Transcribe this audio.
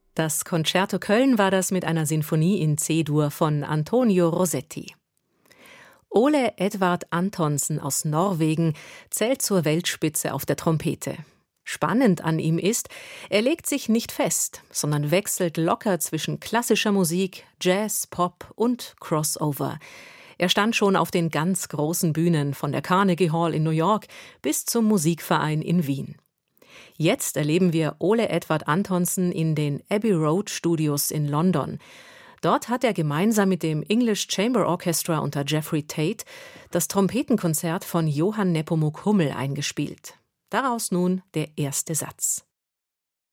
Das Concerto Köln war das mit einer Sinfonie in C-Dur von Antonio Rossetti. Ole Edvard Antonsen aus Norwegen zählt zur Weltspitze auf der Trompete. Spannend an ihm ist, er legt sich nicht fest, sondern wechselt locker zwischen klassischer Musik, Jazz, Pop und Crossover. Er stand schon auf den ganz großen Bühnen, von der Carnegie Hall in New York bis zum Musikverein in Wien. Jetzt erleben wir Ole Edvard Antonsen in den Abbey Road Studios in London. Dort hat er gemeinsam mit dem English Chamber Orchestra unter Jeffrey Tate das Trompetenkonzert von Johann Nepomuk Hummel eingespielt. Daraus nun der erste Satz.